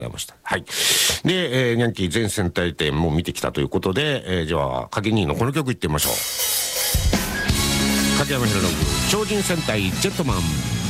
ございました。はい。で、ニャンキー全戦隊展も見てきたということで、じゃあ、影兄のこの曲いってみましょう。影山博信、超人戦隊ジェットマン。